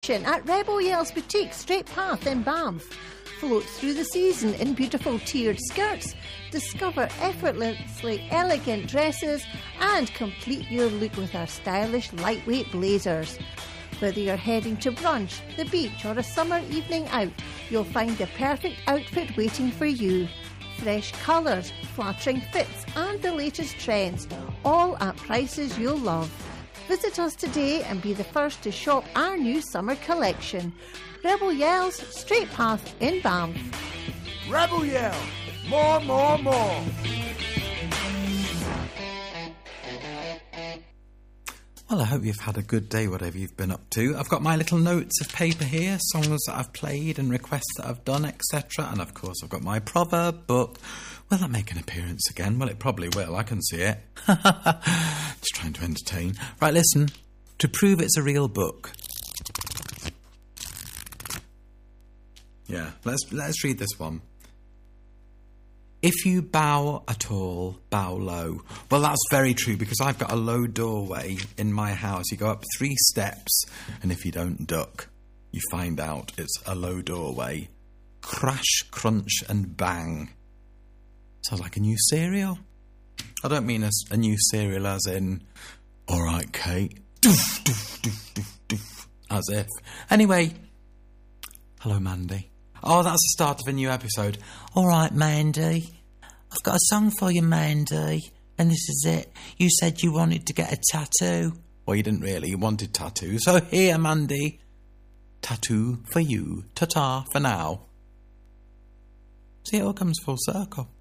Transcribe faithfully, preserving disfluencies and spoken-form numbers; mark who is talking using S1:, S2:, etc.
S1: Collection at Rebel Yell's Boutique, Straight Path in Banff. Float through the season in beautiful tiered skirts, discover effortlessly elegant dresses, and complete your look with our stylish lightweight blazers. Whether you're heading to brunch, the beach, or a summer evening out, you'll find the perfect outfit waiting for you. Fresh colours, flattering fits, and the latest trends, all at prices you'll love. Visit us today and be the first to shop our new summer collection. Rebel Yell's Straight Path in Banff.
S2: Rebel Yell! More, more, more!
S3: Well, I hope you've had a good day, whatever you've been up to. I've got my little notes of paper here, songs that I've played and requests that I've done, et cetera. And, of course, I've got my proverb book. Will that make an appearance again? Well, it probably will. I can see it. Just trying to entertain. Right, listen. To prove it's a real book. Yeah, let's let's read this one. If you bow at all, bow low. Well, that's very true, because I've got a low doorway in my house. You go up three steps, and if you don't duck, you find out it's a low doorway. Crash, crunch, and bang. Sounds like a new cereal. I don't mean a, a new cereal as in, all right, Kate. Doof, doof, doof, doof, doof. As if. Anyway, hello, Mandy. Oh, that's the start of a new episode. All right, Mandy. I've got a song for you, Mandy. And this is it. You said you wanted to get a tattoo. Well, you didn't really. You wanted tattoo. So here, Mandy. Tattoo for you. Ta-ta for now. See, it all comes full circle.